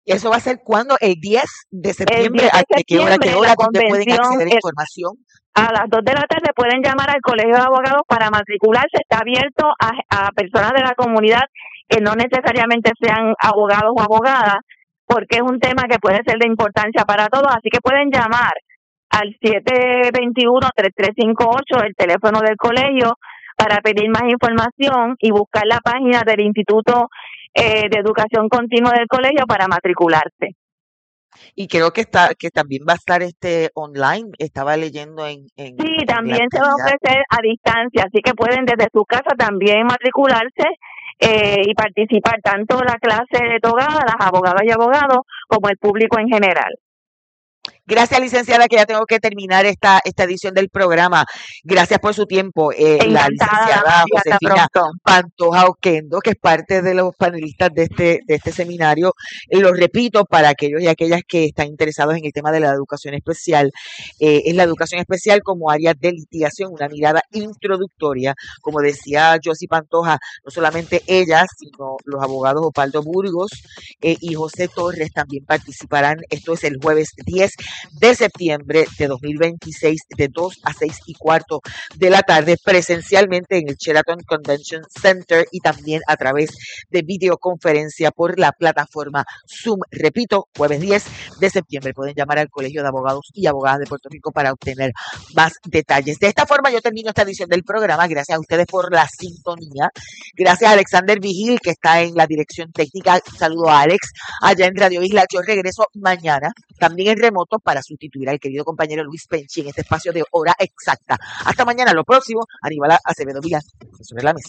¿Eso va a ser cuándo? El 10 de El 10 septiembre. de ¿De qué hora a qué septiembre, hora? la ¿Dónde pueden convención acceder a es información? a las 2 de la tarde. Pueden llamar al Colegio de Abogados para matricularse. Está abierto a personas de la comunidad que no necesariamente sean abogados o abogadas, porque es un tema que puede ser de importancia para todos. Así que pueden llamar al 721-3358, el teléfono del colegio, para pedir más información y buscar la página del Instituto de Educación Continua del colegio para matricularse. Y creo que también va a estar online. Estaba leyendo en Sí, la también se va a página. ofrecer a distancia, así que pueden desde su casa también matricularse y participar tanto en la clase de togada, las abogadas y abogados, como el público en general. Gracias, licenciada, que ya tengo que terminar esta edición del programa. Gracias por su tiempo. La licenciada Josefina Pantoja Oquendo, que es parte de los panelistas de este seminario. Lo repito para aquellos y aquellas que están interesados en el tema de la educación especial. Es la educación especial como área de litigación, una mirada introductoria. Como decía Josie Pantoja, no solamente ella, sino los abogados Opaldo Burgos y José Torres también participarán. Esto es el jueves 10 de septiembre de 2026 de 2 a 6:15 de la tarde presencialmente en el Sheraton Convention Center y también a través de videoconferencia por la plataforma Zoom. Repito, jueves 10 de septiembre pueden llamar al Colegio de Abogados y Abogadas de Puerto Rico para obtener más detalles. De esta forma yo termino esta edición del programa. Gracias a ustedes por la sintonía. Gracias a Alexander Vigil, que está en la dirección técnica. Saludo a Alex allá en Radio Isla. Yo regreso mañana también en remoto para sustituir al querido compañero Luis Penchi en este espacio de hora exacta. Hasta mañana. Lo próximo, Aníbal Acevedo Vilán sobre la mesa.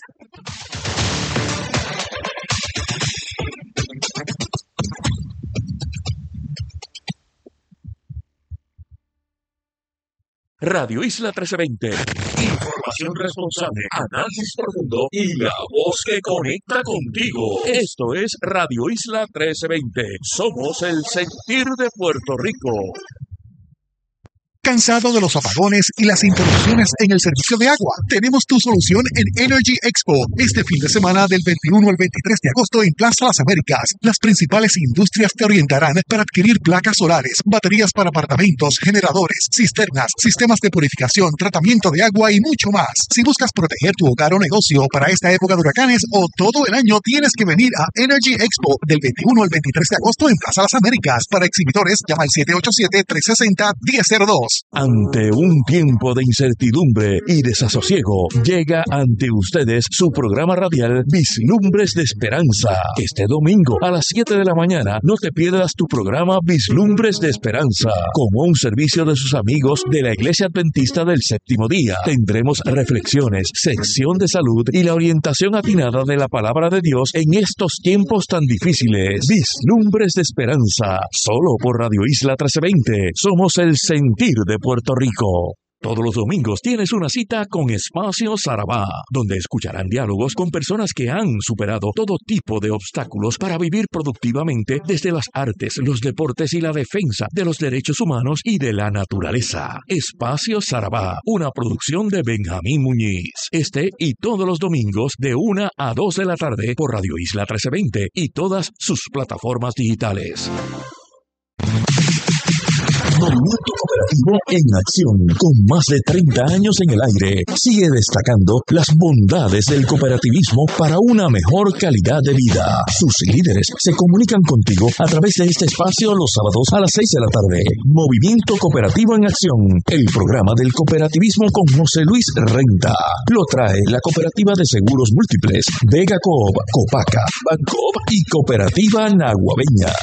Radio Isla 1320. Información responsable, análisis profundo y la voz que conecta contigo. Esto es Radio Isla 1320. Somos el sentir de Puerto Rico. ¿Cansado de los apagones y las interrupciones en el servicio de agua? Tenemos tu solución en Energy Expo. Este fin de semana del 21 al 23 de agosto en Plaza Las Américas. Las principales industrias te orientarán para adquirir placas solares, baterías para apartamentos, generadores, cisternas, sistemas de purificación, tratamiento de agua y mucho más. Si buscas proteger tu hogar o negocio para esta época de huracanes o todo el año, tienes que venir a Energy Expo del 21 al 23 de agosto en Plaza Las Américas. Para exhibidores, llama al 787-360-1002. Ante un tiempo de incertidumbre y desasosiego, llega ante ustedes su programa radial Vislumbres de Esperanza. Este domingo a las 7 de la mañana no te pierdas tu programa Vislumbres de Esperanza. Como un servicio de sus amigos de la Iglesia Adventista del Séptimo Día, tendremos reflexiones, sección de salud y la orientación atinada de la Palabra de Dios en estos tiempos tan difíciles. Vislumbres de Esperanza, solo por Radio Isla 1320. Somos el sentir de Puerto Rico. Todos los domingos tienes una cita con Espacio Sarabá, donde escucharán diálogos con personas que han superado todo tipo de obstáculos para vivir productivamente desde las artes, los deportes y la defensa de los derechos humanos y de la naturaleza. Espacio Sarabá, una producción de Benjamín Muñiz. Este y todos los domingos de 1 a 2 de la tarde por Radio Isla 1320 y todas sus plataformas digitales. Movimiento Cooperativo en acción, con más de 30 años en el aire, sigue destacando las bondades del cooperativismo para una mejor calidad de vida. Sus líderes se comunican contigo a través de este espacio los sábados a las 6 de la tarde. Movimiento Cooperativo en acción, el programa del cooperativismo con José Luis Renta. Lo trae la Cooperativa de Seguros Múltiples, Vega Coop, Copaca, Bancoop y Cooperativa Naguabeña.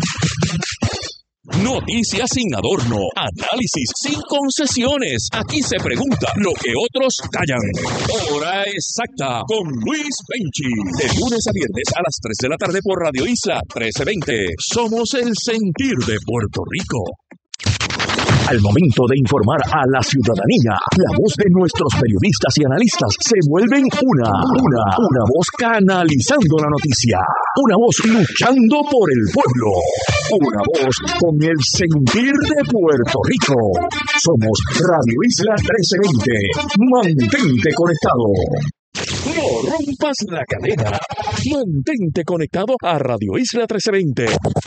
Noticias sin adorno, análisis sin concesiones. Aquí se pregunta lo que otros callan. Hora exacta con Luis Penchi. De lunes a viernes a las 3 de la tarde por Radio Isla 1320. Somos el sentir de Puerto Rico. Al momento de informar a la ciudadanía, la voz de nuestros periodistas y analistas se vuelven una voz canalizando la noticia, una voz luchando por el pueblo, una voz con el sentir de Puerto Rico. Somos Radio Isla 1320. Mantente conectado. No rompas la cadena. Mantente conectado a Radio Isla 1320.